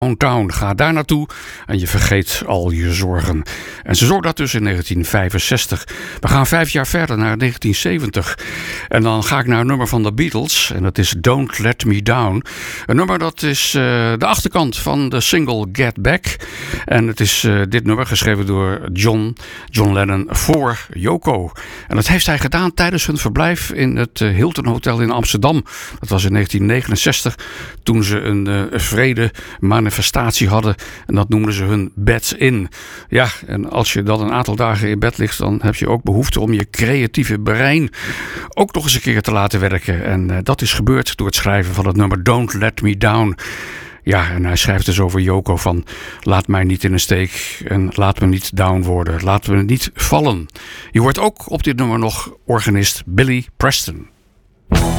Downtown. Ga daar naartoe en je vergeet al je zorgen. En ze zong dat dus in 1965. We gaan 5 jaar verder naar 1970. En dan ga ik naar een nummer van de Beatles. En dat is Don't Let Me Down. Een nummer dat is de achterkant van de single Get Back. En het is dit nummer geschreven door John Lennon voor Yoko. En dat heeft hij gedaan tijdens hun verblijf in het Hilton Hotel in Amsterdam. Dat was in 1969 toen ze een vrede manifestatie hadden. En dat noemden ze hun bed in. Ja, en als je dan een aantal dagen in bed ligt, dan heb je ook behoefte om je creatieve brein ook nog eens een keer te laten werken. En dat is gebeurd door het schrijven van het nummer Don't Let Me Down. Ja, en hij schrijft dus over Yoko van: laat mij niet in de steek en laat me niet down worden. Laat me niet vallen. Je hoort ook op dit nummer nog organist Billy Preston.